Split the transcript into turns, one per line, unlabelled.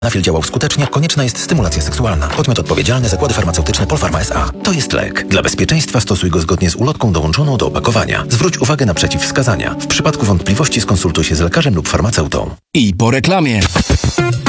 Sildenafil działał skutecznie, konieczna jest stymulacja seksualna. Podmiot odpowiedzialny: Zakłady Farmaceutyczne Polpharma S.A. To jest lek. Dla bezpieczeństwa stosuj go zgodnie z ulotką dołączoną do opakowania. Zwróć uwagę na przeciwwskazania. W przypadku wątpliwości skonsultuj się z lekarzem lub farmaceutą.
I po reklamie.